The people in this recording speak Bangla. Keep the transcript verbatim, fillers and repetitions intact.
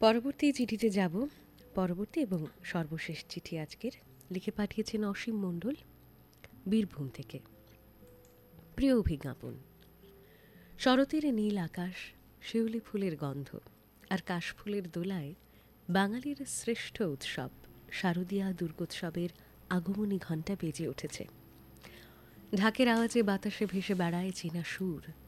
পরবর্তী চিঠিতে যাব। পরবর্তী এবং সর্বশেষ চিঠি আজকের লিখে পাঠিয়েছেন অসীম মণ্ডল, বীরভূম থেকে। প্রিয় অভিজ্ঞাপন, শরতের নীল আকাশ, শিউলি ফুলের গন্ধ আর কাশফুলের দোলায় বাঙালির শ্রেষ্ঠ উৎসব শারদীয়া দুর্গোৎসবের আগমনী ঘণ্টা বেজে উঠেছে। ঢাকের আওয়াজে বাতাসে ভেসে বেড়ায় চেনা সুর,